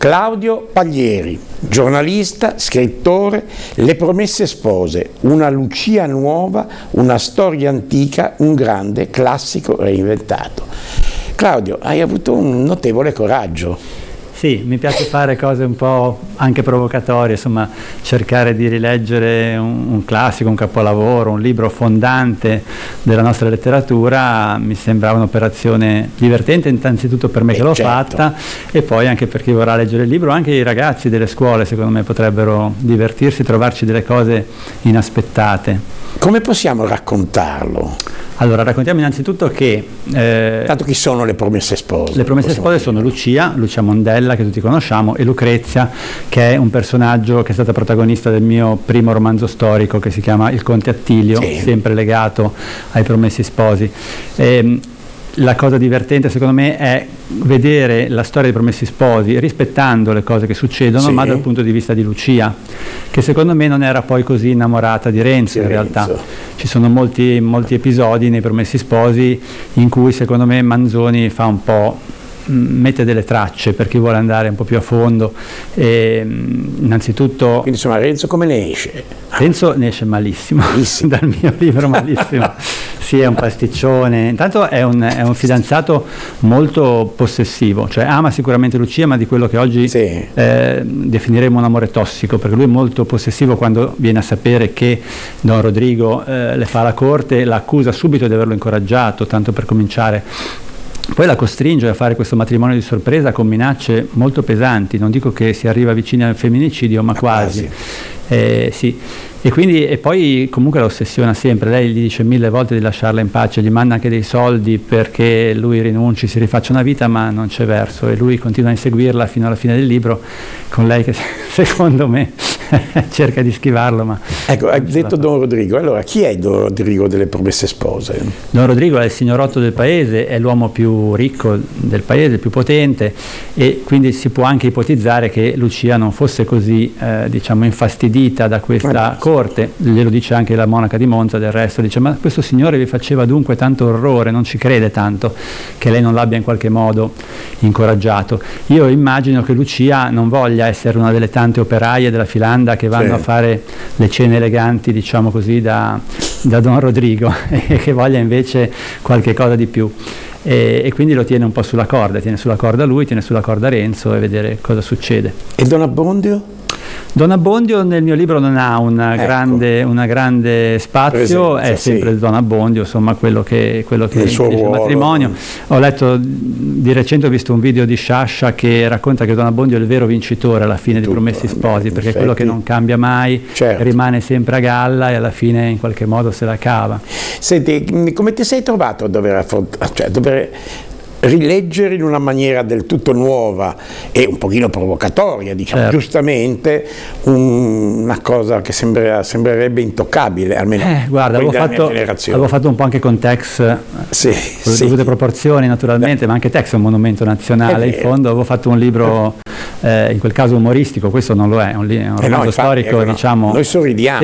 Claudio Paglieri, giornalista, scrittore, Le promesse spose, una Lucia nuova, una storia antica, un grande classico reinventato. Claudio, hai avuto un notevole coraggio. Sì, mi piace fare cose un po' anche provocatorie, insomma, cercare di rileggere un classico, un capolavoro, un libro fondante della nostra letteratura mi sembra un'operazione divertente, innanzitutto per me che l'ho fatta, e poi anche per chi vorrà leggere il libro. Anche i ragazzi delle scuole secondo me potrebbero divertirsi, trovarci delle cose inaspettate. Come possiamo raccontarlo? Allora, raccontiamo innanzitutto che... Tanto chi sono le promesse spose? Le promesse spose sono Lucia Mondella, che tutti conosciamo, e Lucrezia, che è un personaggio che è stata protagonista del mio primo romanzo storico, che si chiama Il Conte Attilio, sempre legato ai Promessi Sposi. La cosa divertente secondo me è vedere la storia dei Promessi Sposi rispettando le cose che succedono, ma dal punto di vista di Lucia, che secondo me non era poi così innamorata di Renzo in realtà. Ci sono molti episodi nei Promessi Sposi in cui secondo me Manzoni fa un po', mette delle tracce per chi vuole andare un po' più a fondo. Innanzitutto, quindi insomma Renzo come ne esce? Renzo ne esce malissimo. Dal mio libro malissimo. Sì, è un pasticcione. Intanto è un fidanzato molto possessivo, cioè ama sicuramente Lucia, ma di quello che oggi definiremo un amore tossico, perché lui è molto possessivo. Quando viene a sapere che Don Rodrigo le fa la corte, l'accusa subito di averlo incoraggiato, tanto per cominciare. Poi la costringe a fare questo matrimonio di sorpresa con minacce molto pesanti. Non dico che si arriva vicini al femminicidio, ma quasi. Sì. E poi comunque la ossessiona sempre. Lei gli dice 1000 volte di lasciarla in pace, gli manda anche dei soldi perché lui rinunci, si rifaccia una vita, ma non c'è verso, e lui continua a inseguirla fino alla fine del libro, con lei che secondo me cerca di schivarlo. Ma ecco, hai detto Don Rodrigo, allora chi è Don Rodrigo delle Promesse Spose? Don Rodrigo è il signorotto del paese, è l'uomo più ricco del paese, più potente, e quindi si può anche ipotizzare che Lucia non fosse così diciamo infastidita da questa corte. Glielo dice anche la monaca di Monza, del resto dice: ma questo signore vi faceva dunque tanto orrore, non ci crede tanto che lei non l'abbia in qualche modo incoraggiato. Io immagino che Lucia non voglia essere una delle tante operaie della filanda che vanno a fare le cene eleganti, diciamo così, da Don Rodrigo, e che voglia invece qualche cosa di più. E quindi lo tiene un po' sulla corda, tiene sulla corda lui, tiene sulla corda Renzo, e vedere cosa succede. E Don Abbondio? Don Abbondio nel mio libro non ha una grande spazio, è sempre Don Abbondio, insomma, quello che dice il matrimonio. Ho letto di recente, ho visto un video di Sciascia che racconta che Don Abbondio è il vero vincitore alla fine di Promessi Sposi, perché è quello che non cambia mai, rimane sempre a galla e alla fine in qualche modo se la cava. Senti, come ti sei trovato a dover rileggere in una maniera del tutto nuova e un pochino provocatoria, diciamo, giustamente, una cosa che sembrerebbe intoccabile, almeno guarda, avevo fatto un po' anche con Tex, con le dovute proporzioni naturalmente, ma anche Tex è un monumento nazionale, in fondo. Avevo fatto un libro in quel caso umoristico, questo non lo è, un romanzo storico, diciamo. Noi sorridiamo.